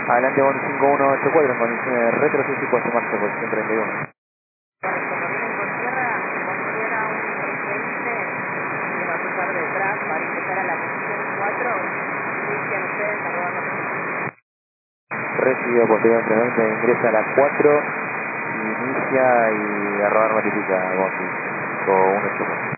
Adelante Bondi 5184 en condiciones de retroceso y puesto en marcha, posición 31. Cuando vienen con tierra, considera un precedente que va a cruzar detrás para ingresar a la posición 4. Inician ustedes a rodar la posición. Recibido posterior incremento, ingresa a la 4, inicia y a rodar notifica Bondi 5184.